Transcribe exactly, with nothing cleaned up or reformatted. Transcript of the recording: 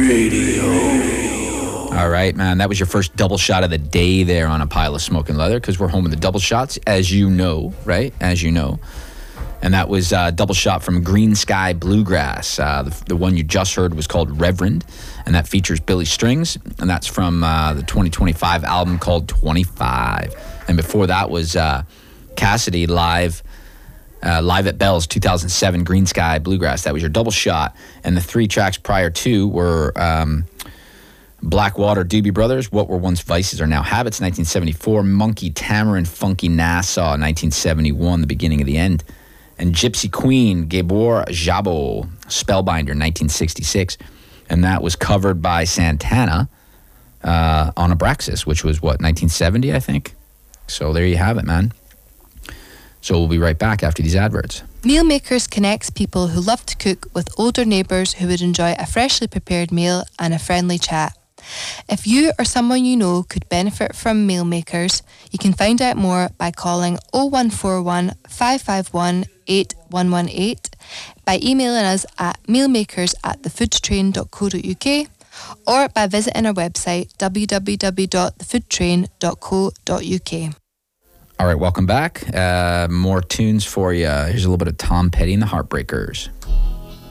Radio. All right, man. That was your first double shot of the day there on a pile of smoking leather, because we're home with the double shots, as you know, right? As you know. And that was a double shot from Green Sky Bluegrass. Uh, the, the one you just heard was called Reverend, and that features Billy Strings, and that's from uh, the twenty twenty-five album called twenty-five. And before that was uh, Cassidy live uh, live at Bell's two thousand seven Green Sky Bluegrass. That was your double shot. And the three tracks prior to were um, Blackwater Doobie Brothers, What Were Once Vices Are Now Habits, nineteen seventy-four, Monkey Tamarind, Funky Nassau, nineteen seventy-one, The Beginning of the End, and Gypsy Queen, Gabor Szabo, Spellbinder, nineteen sixty-six. And that was covered by Santana uh, on Abraxas, which was, what, nineteen seventy, I think? So there you have it, man. So we'll be right back after these adverts. Mealmakers connects people who love to cook with older neighbours who would enjoy a freshly prepared meal and a friendly chat. If you or someone you know could benefit from Mealmakers, you can find out more by calling oh one four one, five five one, eight one one eight, by emailing us at mealmakers at thefoodtrain dot co dot uk, or by visiting our website w w w dot the food train dot co dot uk. All right, welcome back. Uh, more tunes for you. Here's a little bit of Tom Petty and the Heartbreakers.